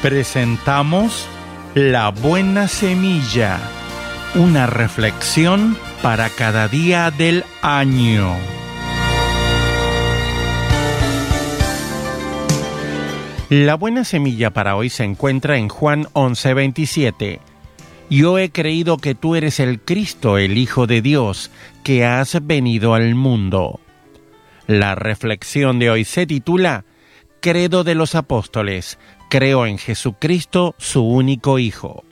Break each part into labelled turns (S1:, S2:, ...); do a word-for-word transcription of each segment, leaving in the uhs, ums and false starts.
S1: Presentamos La Buena Semilla, una reflexión para cada día del año. La buena semilla para hoy se encuentra en Juan once veintisiete. Yo he creído que tú eres el Cristo, el Hijo de Dios, que has venido al mundo. La reflexión de hoy se titula Credo de los Apóstoles. Creo en Jesucristo, su único Hijo.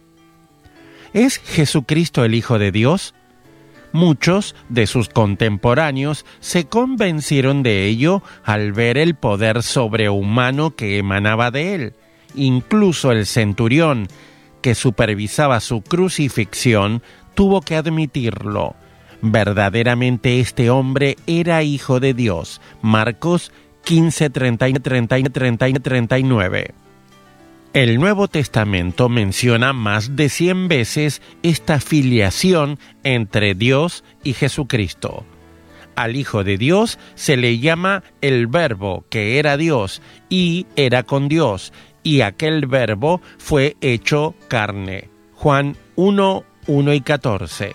S1: ¿Es Jesucristo el Hijo de Dios? Muchos de sus contemporáneos se convencieron de ello al ver el poder sobrehumano que emanaba de él. Incluso el centurión, que supervisaba su crucifixión, tuvo que admitirlo. Verdaderamente este hombre era Hijo de Dios. Marcos quince, treinta y treinta y nueve. El Nuevo Testamento menciona más de cien veces esta filiación entre Dios y Jesucristo. Al Hijo de Dios se le llama el Verbo, que era Dios y era con Dios, y aquel Verbo fue hecho carne. Juan uno, uno y catorce.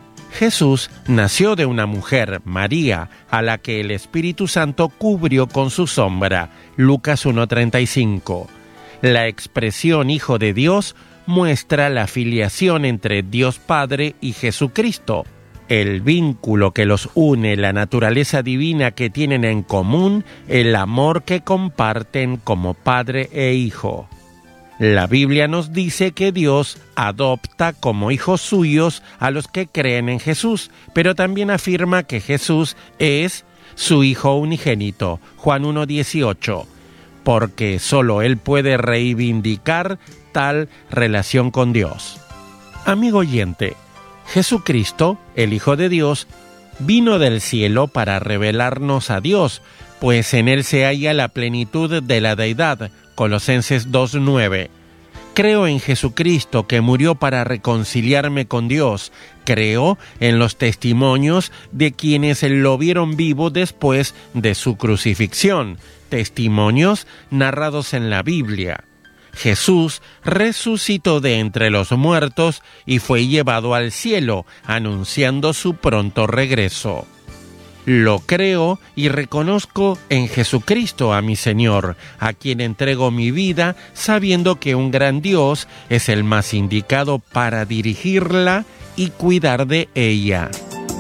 S1: Jesús nació de una mujer, María, a la que el Espíritu Santo cubrió con su sombra. Lucas uno, treinta y cinco. La expresión Hijo de Dios muestra la filiación entre Dios Padre y Jesucristo, el vínculo que los une, la naturaleza divina que tienen en común, el amor que comparten como Padre e Hijo. La Biblia nos dice que Dios adopta como hijos suyos a los que creen en Jesús, pero también afirma que Jesús es su Hijo unigénito, Juan uno, dieciocho. Porque solo Él puede reivindicar tal relación con Dios. Amigo oyente, Jesucristo, el Hijo de Dios, vino del cielo para revelarnos a Dios, pues en Él se halla la plenitud de la deidad. Colosenses dos, nueve. Creo en Jesucristo que murió para reconciliarme con Dios. Creo en los testimonios de quienes lo vieron vivo después de su crucifixión. Testimonios narrados en la Biblia. Jesús resucitó de entre los muertos y fue llevado al cielo, anunciando su pronto regreso. Lo creo y reconozco en Jesucristo a mi Señor, a quien entrego mi vida, sabiendo que un gran Dios es el más indicado para dirigirla y cuidar de ella.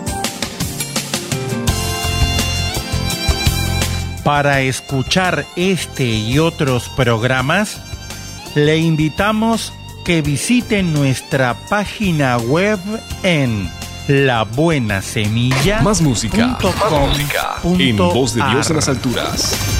S1: Para escuchar este y otros programas, le invitamos que visite nuestra página web en La Buena Semilla.
S2: Más música, más música. En Voz de Dios en las alturas.